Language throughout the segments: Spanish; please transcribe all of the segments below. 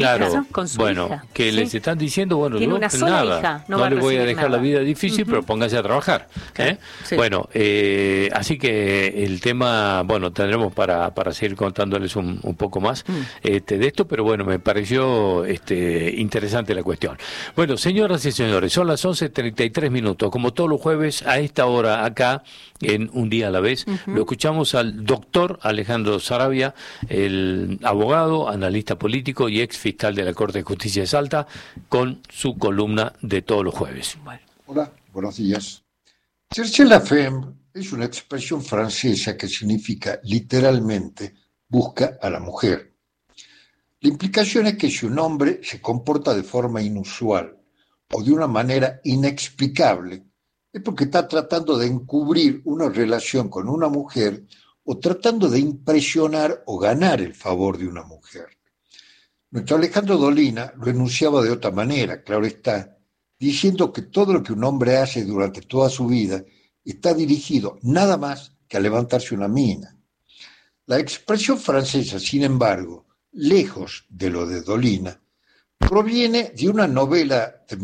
Claro, con su bueno, hija. que ¿sí? les están diciendo, bueno, Tiene yo una sola nada, hija, no va a le voy a recibir dejar la nada. vida difícil, pero póngase a trabajar. Claro, sí. Bueno, así que el tema, bueno, tendremos para seguir contándoles un poco más de esto, pero bueno, me pareció interesante la cuestión. Bueno, señoras y señores, son las 11:33, como todos los jueves a esta hora acá, en Un Día a la Vez, lo escuchamos al doctor Alejandro Saravia, el abogado, analista político y ex fiscal de la Corte de Justicia de Salta, con su columna de todos los jueves. Bueno. Hola, buenos días. Cherchez la femme es una expresión francesa que significa literalmente busca a la mujer. La implicación es que si un hombre se comporta de forma inusual o de una manera inexplicable, es porque está tratando de encubrir una relación con una mujer o tratando de impresionar o ganar el favor de una mujer. Nuestro Alejandro Dolina lo enunciaba de otra manera, claro está, diciendo que todo lo que un hombre hace durante toda su vida está dirigido nada más que a levantarse una mina. La expresión francesa, sin embargo, lejos de lo de Dolina, proviene de una novela de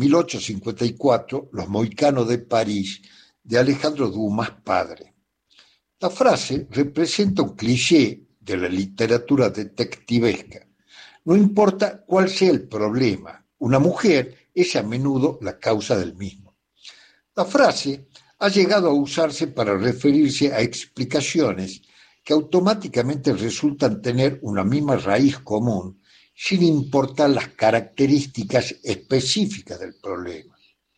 1854, Los Mohicanos de París, de Alejandro Dumas padre. La frase representa un cliché de la literatura detectivesca. No importa cuál sea el problema, una mujer es a menudo la causa del mismo. La frase ha llegado a usarse para referirse a explicaciones que automáticamente resultan tener una misma raíz común, sin importar las características específicas del problema.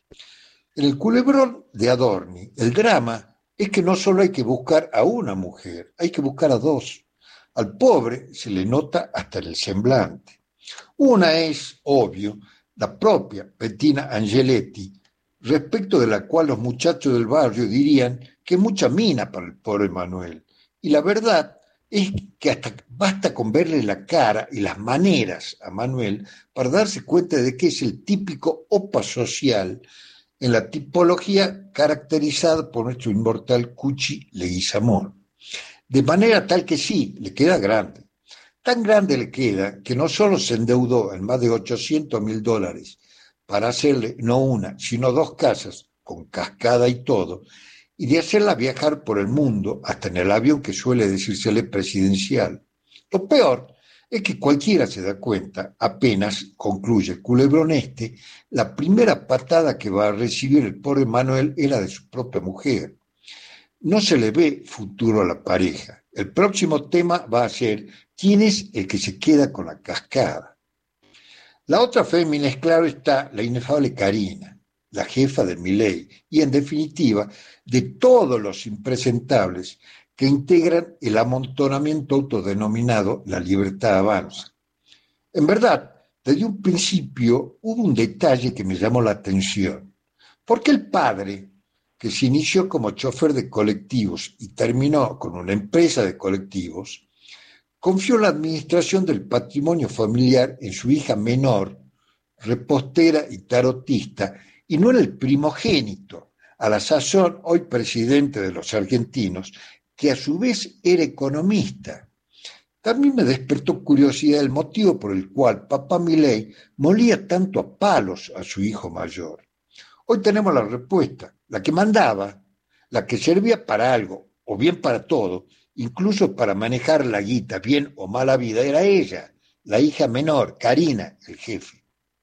En el culebrón de Adorni, el drama es que no solo hay que buscar a una mujer, hay que buscar a dos. Al pobre se le nota hasta en el semblante. Una es, obvio, la propia Bettina Angeletti, respecto de la cual los muchachos del barrio dirían que mucha mina para el pobre Manuel. Y la verdad es que hasta basta con verle la cara y las maneras a Manuel para darse cuenta de que es el típico opa social en la tipología caracterizada por nuestro inmortal Cuchi Leguizamón. De manera tal que sí, le queda grande. Tan grande le queda que no solo se endeudó en más de $800.000 para hacerle no una, sino dos casas, con cascada y todo, y de hacerla viajar por el mundo, hasta en el avión que suele decírsele presidencial. Lo peor es que cualquiera se da cuenta, apenas concluye el culebrón la primera patada que va a recibir el pobre Manuel era de su propia mujer. No se le ve futuro a la pareja. El próximo tema va a ser ¿quién es el que se queda con la cascada? La otra fémina es, claro está, la inefable Karina, la jefa de Milei, y en definitiva de todos los impresentables que integran el amontonamiento autodenominado La Libertad Avanza. En verdad, desde un principio hubo un detalle que me llamó la atención. ¿Por qué el padre, que se inició como chofer de colectivos y terminó con una empresa de colectivos, confió la administración del patrimonio familiar en su hija menor, repostera y tarotista, y no en el primogénito, a la sazón hoy presidente de los argentinos, que a su vez era economista? También me despertó curiosidad el motivo por el cual papá Milei molía tanto a palos a su hijo mayor. Hoy tenemos la respuesta. La que mandaba, la que servía para algo, o bien para todo, incluso para manejar la guita, bien o mala vida, era ella, la hija menor, Karina, el jefe.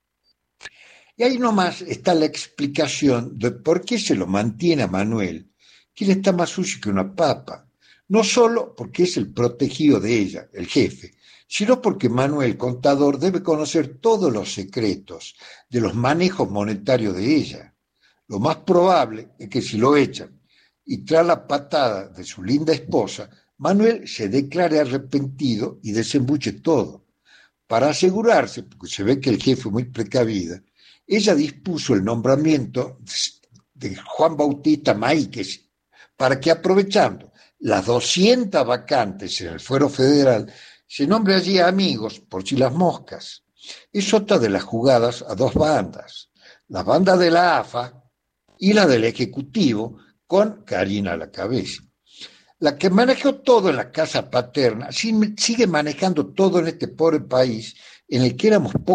Y ahí nomás está la explicación de por qué se lo mantiene a Manuel, quien está más sucio que una papa. No solo porque es el protegido de ella, el jefe, sino porque Manuel, contador, debe conocer todos los secretos de los manejos monetarios de ella. Lo más probable es que si lo echan y tras la patada de su linda esposa, Manuel se declare arrepentido y desembuche todo. Para asegurarse, porque se ve que el jefe es muy precavido, ella dispuso el nombramiento de Juan Bautista Maíquez para que, aprovechando las 200 vacantes en el fuero federal, se nombre allí a amigos por si las moscas. Es otra de las jugadas a dos bandas, la banda de la AFA y la del Ejecutivo, con Karina a la cabeza. La que manejó todo en la casa paterna, sigue manejando todo en este pobre país, en el que éramos